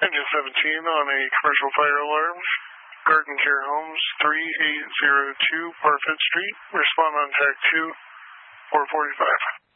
Engine 17 on a commercial fire alarm. Garden Care Homes, 3802 Parfit Street. Respond on track 2, 445.